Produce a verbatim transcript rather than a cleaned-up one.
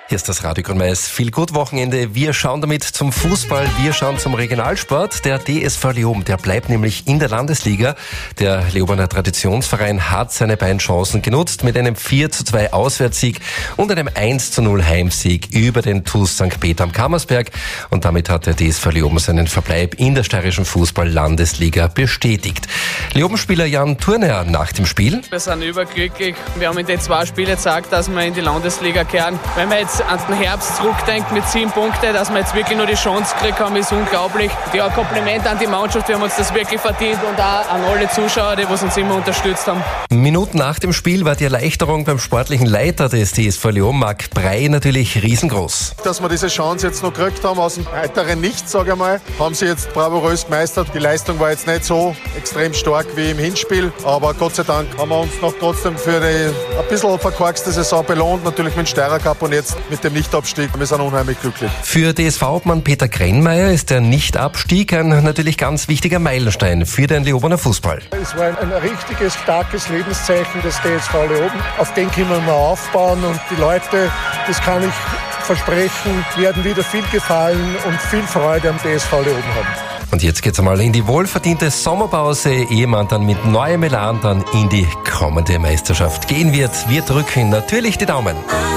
Hier ist das Radio Grünmais. Viel gut Wochenende. Wir schauen damit zum Fußball. Wir schauen zum Regionalsport. Der D S V Leoben, der bleibt nämlich in der Landesliga. Der Leobener Traditionsverein hat seine beiden Chancen genutzt mit einem vier zu zwei Auswärtssieg und einem eins zu null Heimsieg über den T U S Sankt Peter am Kammersberg. Und damit hat der D S V Leoben seinen Verbleib in der steirischen Fußball-Landesliga bestätigt. Leoben-Spieler Jan Thurner nach dem Spiel. Wir sind überglücklich. Wir haben in den zwei Spielen gezeigt, dass wir in die Landesliga kehren. Wenn wir jetzt an den Herbst zurückdenkt mit sieben Punkten, dass wir jetzt wirklich nur die Chance gekriegt haben, ist unglaublich. Ja, Kompliment an die Mannschaft, wir haben uns das wirklich verdient und auch an alle Zuschauer, die uns immer unterstützt haben. Minuten nach dem Spiel war die Erleichterung beim sportlichen Leiter des D S V Leoben, Marc Brey, natürlich riesengroß. Dass wir diese Chance jetzt noch gekriegt haben, aus dem weiteren Nichts, sage ich mal, haben sie jetzt bravourös gemeistert. Die Leistung war jetzt nicht so extrem stark wie im Hinspiel, aber Gott sei Dank haben wir uns noch trotzdem für eine ein bisschen verkorkste Saison belohnt, natürlich mit dem Steirer Cup und jetzt mit dem Nichtabstieg. Wir sind unheimlich glücklich. Für D S V-Obmann Peter Grennmeier ist der Nichtabstieg ein natürlich ganz wichtiger Meilenstein für den Leobener Fußball. Es war ein, ein richtiges, starkes Lebenszeichen des D S V Leoben. Auf den können wir aufbauen und die Leute, das kann ich versprechen, werden wieder viel Gefallen und viel Freude am D S V Leoben haben. Und jetzt geht's einmal in die wohlverdiente Sommerpause, ehe man dann mit neuem Elan dann in die kommende Meisterschaft gehen wird. Wir drücken natürlich die Daumen.